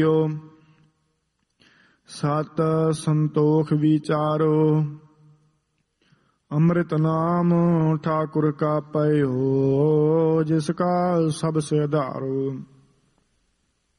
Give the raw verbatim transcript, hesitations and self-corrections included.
ਸਤ ਸੰਤੋਖ ਵਿਚਾਰੋ, ਅੰਮ੍ਰਿਤ ਨਾਮ ਠਾਕੁਰ ਕਾ ਪਇਓ, ਜਿਸ ਕਾ ਸਭ ਸੇ ਆਧਾਰੋ।